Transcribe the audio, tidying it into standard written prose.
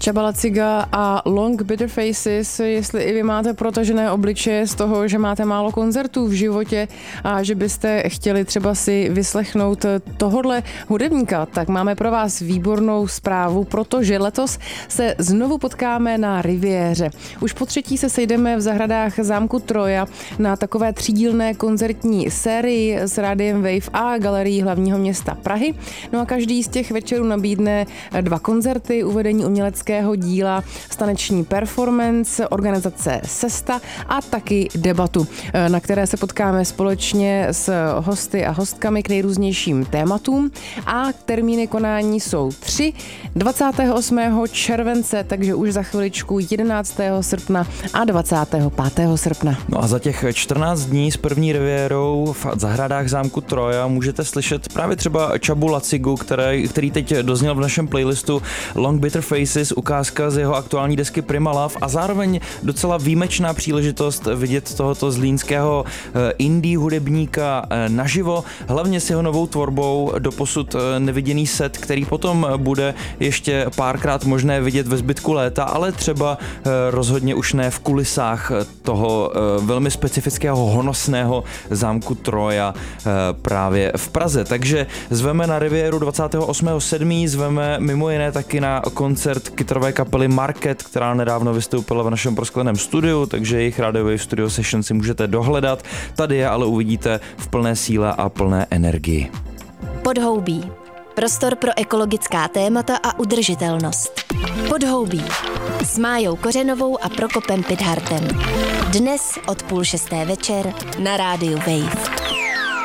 Csaba Laciga a Long Bitter Faces, jestli i vy máte protažené obličeje z toho, že máte málo koncertů v životě a že byste chtěli třeba si vyslechnout tohodle hudebníka, tak máme pro vás výbornou zprávu, protože letos se znovu potkáme na Riviéře. Už po třetí se sejdeme v zahradách zámku Troja na takové třídílné koncertní sérii s Rádiem Wave a Galerií hlavního města Prahy. No a každý z těch večerů nabídne 2 koncerty, uvedení uměleckého díla, taneční performance, organizace Sesta a taky debatu, na které se potkáme společně s hosty a hostkami k nejrůznějším tématům a termíny konání jsou 3, 28. července, takže už za chviličku 11. srpna a 25. srpna. No a za těch 14 dní s první Riviérou v zahradách zámku Troja můžete slyšet právě třeba Czabu Lacigu, který teď dozněl v našem playlistu Long Bitter Faces, ukázka z jeho aktuální desky Prima Love a zároveň docela výjimečná příležitost vidět tohoto zlínského indie hudebníka naživo, hlavně s jeho novou tvorbou, doposud neviděný set, který potom bude ještě párkrát možné vidět ve zbytku léta, ale třeba rozhodně už ne v kulisách toho velmi specifického honosného zámku Troja právě v Praze. Takže zveme na Riviéru 28.7., zveme mimo jiné taky na koncert kytarové kapely Market, která nedávno vystoupila v našem proskleném studiu, takže jejich Radio Wave Studio Session si můžete dohledat. Tady je ale uvidíte v plné síle a plné energii. Podhoubí. Prostor pro ekologická témata a udržitelnost. Podhoubí. S Májou Kořenovou a Prokopem Pidhartem. Dnes od 5:30 večer na rádiu Wave.